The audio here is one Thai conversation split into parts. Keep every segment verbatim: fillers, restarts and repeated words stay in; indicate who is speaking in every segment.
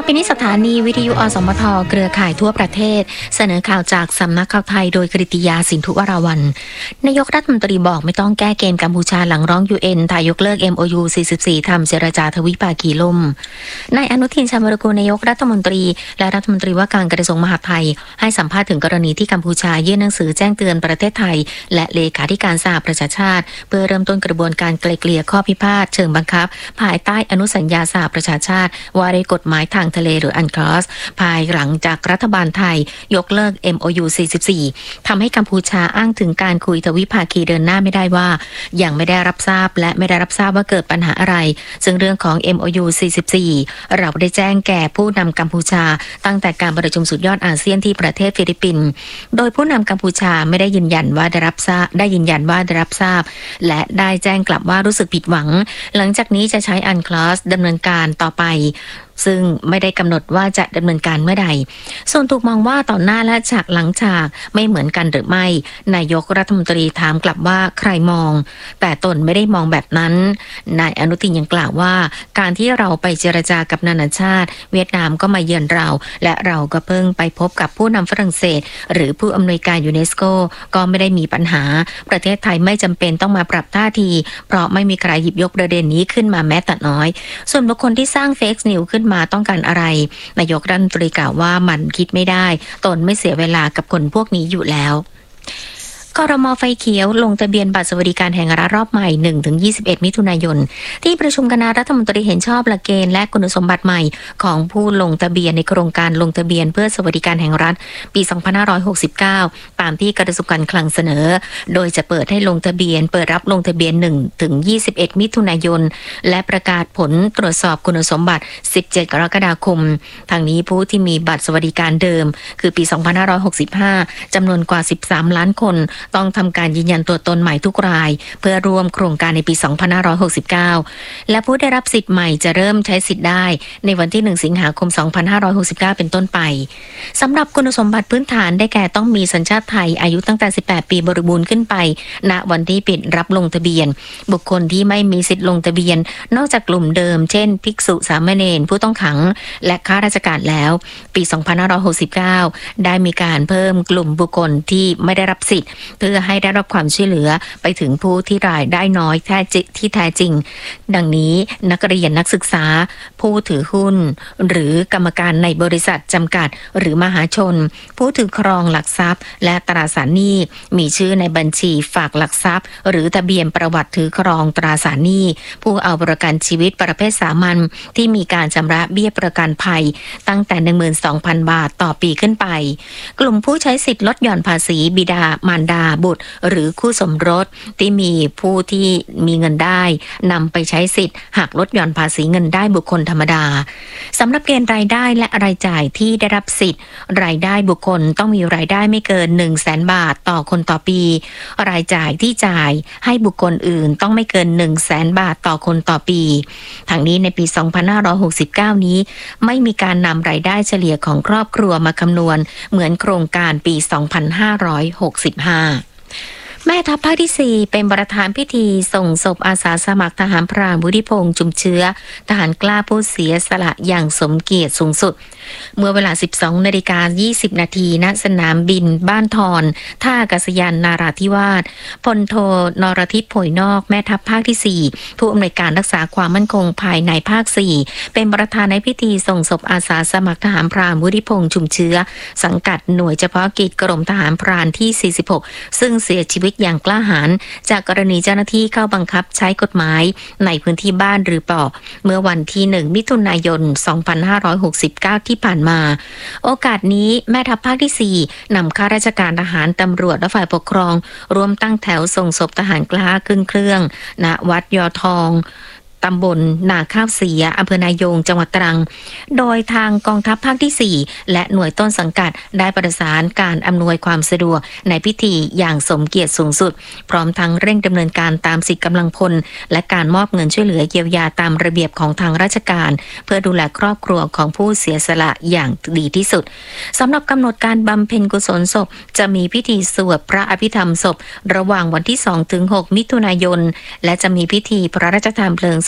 Speaker 1: ปีนี้สถานีวิทยุอสมทเครือข่ายทั่วประเทศเสนอข่าวจากสำนักข่าวไทยโดยกฤติยาสินธุวราวัลย์นายกรัฐมนตรีบอกไม่ต้องแก้เกมกัมพูชาหลังร้อง ยู เอ็น ไทยยกเลิก เอ็ม โอ ยู สี่สิบสี่ทำเจรจาทวิภาคีล่มนายอนุทินชาญวิรากูลนายกรัฐมนตรีและรัฐมนตรีว่าการกระทรวงมหาดไทยให้สัมภาษณ์ถึงกรณีที่กัมพูชายื่นหนังสือแจ้งเตือนประเทศไทยและเลขาธิการสหประชาชาติเพื่อเริ่มต้นกระบวนการไกล่เกลี่ยข้อพิพาทเชิงบังคับภายใต้อนุสัญญาสหประชาชาติว่าด้วยกฎหมายทางทะเลหรืออันคลอสภายหลังจากรัฐบาลไทยยกเลิก เอ็ม โอ ยู สี่สิบสี่ทำให้กัมพูชาอ้างถึงการคุยทวิภาคีเดินหน้าไม่ได้ว่ายังไม่ได้รับทราบและไม่ได้รับทราบว่าเกิดปัญหาอะไรซึ่งเรื่องของ เอ็ม โอ ยู สี่สิบสี่เราได้แจ้งแก่ผู้นำกัมพูชาตั้งแต่การประชุมสุดยอดอาเซียนที่ประเทศฟิลิปปินส์โดยผู้นำกัมพูชาไม่ได้ยืนยันว่าได้รับทราบได้ยืนยันว่าได้รับทราบและได้แจ้งกลับว่ารู้สึกผิดหวังหลังจากนี้จะใช้อันคลอสดำเนินการต่อไปซึ่งไม่ได้กำหนดว่าจะดำเนินการเมื่อใดส่วนถูกมองว่าต่อหน้าและฉากหลังฉากไม่เหมือนกันหรือไม่นายกรัฐมนตรีถามกลับว่าใครมองแต่ตนไม่ได้มองแบบนั้นนายอนุทินยังกล่าวว่าการที่เราไปเจรจากับนานาชาติเวียดนามก็มาเยือนเราและเราก็เพิ่งไปพบกับผู้นำฝรั่งเศสหรือผู้อำนวยการยูเนสโกก็ไม่ได้มีปัญหาประเทศไทยไม่จำเป็นต้องมาปรับท่าทีเพราะไม่มีใครหยิบยกประเด็นนี้ขึ้นมาแม้แต่น้อยส่วนบุคคลที่สร้างเฟกนิวขึ้นมาต้องการอะไรนายกรัฐมนตรีกล่าวว่ามันคิดไม่ได้ตนไม่เสียเวลากับคนพวกนี้อยู่แล้วครม.ไฟเขียวลงทะเบียนบัตรสวัสดิการแห่งรัฐรอบใหม่ หนึ่งถึงยี่สิบเอ็ด มิถุนายนที่ประชุมคณะรัฐมนตรีเห็นชอบหลักเกณฑ์และคุณสมบัติใหม่ของผู้ลงทะเบียนในโครงการลงทะเบียนเพื่อสวัสดิการแห่งรัฐปี สองพันห้าร้อยหกสิบเก้า ตามที่กระทรวงการคลังเสนอโดยจะเปิดให้ลงทะเบียนเปิดรับลงทะเบียน หนึ่งถึงยี่สิบเอ็ด มิถุนายนและประกาศผลตรวจสอบคุณสมบัติ สิบเจ็ด กรกฎาคมทางนี้ผู้ที่มีบัตรสวัสดิการเดิมคือปี สองพันห้าร้อยหกสิบห้า จำนวนกว่า สิบสาม ล้านคนต้องทำการยืนยันตัวตนใหม่ทุกรายเพื่อร่วมโครงการในปี สองพันห้าร้อยหกสิบเก้า และผู้ได้รับสิทธิ์ใหม่จะเริ่มใช้สิทธิ์ได้ในวันที่ หนึ่ง สิงหาคม สองพันห้าร้อยหกสิบเก้า เป็นต้นไปสำหรับคุณสมบัติพื้นฐานได้แก่ต้องมีสัญชาติไทยอายุตั้งแต่ สิบแปด ปีบริบูรณ์ขึ้นไปณวันที่ปิดรับลงทะเบียนบุคคลที่ไม่มีสิทธิ์ลงทะเบียนนอกจากกลุ่มเดิมเช่นภิกษุสามเณรผู้ต้องขังและข้าราชการแล้วปี สองพันห้าร้อยหกสิบเก้า ได้มีการเพิ่มกลุ่มบุคคลที่ไม่ได้รับสิทธิ์เพื่อให้ได้รับความช่วยเหลือไปถึงผู้ที่รายได้น้อยแท้จริงที่แท้จริงดังนี้นักเรียนนักศึกษาผู้ถือหุ้นหรือกรรมการในบริษัทจำกัดหรือมหาชนผู้ถือครองหลักทรัพย์และตราสารหนี้มีชื่อในบัญชีฝากหลักทรัพย์หรือทะเบียนประวัติถือครองตราสารหนี้ผู้เอาประกันชีวิตประเภทสามัญที่มีการชำระเบี้ยประกันภัยตั้งแต่ หนึ่งหมื่นสองพัน บาทต่อปีขึ้นไปกลุ่มผู้ใช้สิทธิ์ลดหย่อนภาษีบิดามารดาบุตรหรือคู่สมรสที่มีผู้ที่มีเงินได้นำไปใช้สิทธิ์หักลดหย่อนภาษีเงินได้บุคคลธรรมดาสำหรับเกณฑ์รายได้และรายจ่ายที่ได้รับสิทธิ์รายได้บุคคลต้องมีรายได้ไม่เกิน หนึ่งแสน บาทต่อคนต่อปีรายจ่ายที่จ่ายให้บุคคลอื่นต้องไม่เกิน หนึ่งแสน บาทต่อคนต่อปีทางนี้ในปี สองพันห้าร้อยหกสิบเก้า นี้ไม่มีการนำรายได้เฉลี่ยของครอบครัวมาคำนวณเหมือนโครงการปี สองพันห้าร้อยหกสิบห้าแม่ทัพภาคที่สี่เป็นประธานพิธีส่งศพอาสาสมัครทหารพรานวุฒิพงษ์จุมเชื้อทหารกล้าผู้เสียสละอย่างสมเกียรติสูงสุดเมื่อเวลา สิบสองนาฬิกายี่สิบ นาทีณสนามบินบ้านทอนท่าอากาศยานนาราธิวาสพลโทนรทิพย์โผยนอกแม่ทัพภาคที่สี่ผู้อำนวยการรักษาความมั่นคงภายในภาคสี่เป็นประธานในพิธีส่งศพอาสาสมัครทหารพรานวุฒิพงษ์จุมเชื้อสังกัดหน่วยเฉพาะกิจกรมทหารพรานที่สี่สิบหกซึ่งเสียชีวิตอย่างกล้าหาญจากกรณีเจ้าหน้าที่เข้าบังคับใช้กฎหมายในพื้นที่บ้านหรือป่อเมื่อวันที่หนึ่งมิถุนายนสองพันห้าร้อยหกสิบเก้าที่ผ่านมาโอกาสนี้แม่ทัพภาคที่สี่นำข้าราชการทหารตำรวจและฝ่ายปกครองร่วมตั้งแถวส่งศพทหารกล้าขึ้นเครื่องณวัดยอทองตำบลนาข้าวเสียอำเภอนายงจังหวัดตรังโดยทางกองทัพภาคที่สี่และหน่วยต้นสังกัดได้ประสานการอำนวยความสะดวกในพิธีอย่างสมเกียรติสูงสุดพร้อมทั้งเร่งดำเนินการตามสิทธิกำลังพลและการมอบเงินช่วยเหลือเยียวยาตามระเบียบของทางราชการเพื่อดูแลครอบครัวของผู้เสียสละอย่างดีที่สุดสำหรับกำหนดการบำเพ็ญกุศลศพจะมีพิธีสวดพระอภิธรรมศพระหว่างวันที่สองถึงหกมิถุนายนและจะมีพิธีพระราชทานเพลิงศ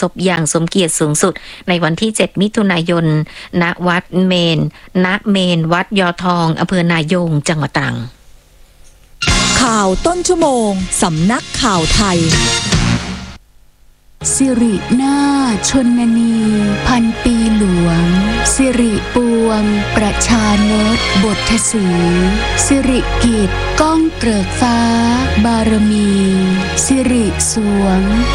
Speaker 1: ศพอย่างสมเกียรติสูงสุดในวันที่เจ็ดมิถุนายนณวัดเมนณเมนวัดยอทองอำเภอนายงจังหวัดตรัง
Speaker 2: ข่าวต้นชั่วโมงสำนักข่าวไทย
Speaker 3: สิรินาถชนนีพันปีหลวงสิริปวงประชานตบทสีสิริกิจก้องเกริกฟ้าบารมีสิริสวง